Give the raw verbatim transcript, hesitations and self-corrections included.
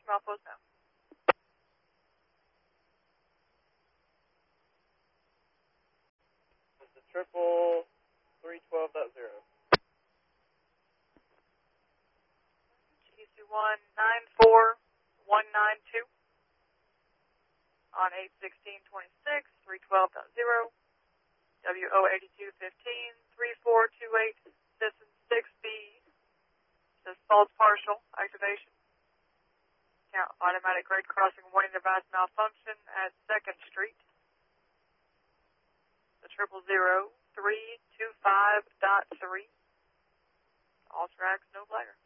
Malpost now. This is triple three twelve dot zero. G C one nine four one nine two on eight sixteen twenty-six, three twelve dot zero. W O eighty-two fifteen, three four two eight, Citizen six B. Says false partial activation. Count automatic grade crossing warning device malfunction at second Street. The triple zero three two five dot three. All tracks, no bladder.